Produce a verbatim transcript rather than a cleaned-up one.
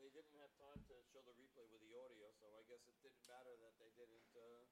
they didn't have time to show the replay with the audio, so I guess it didn't matter that they didn't uh,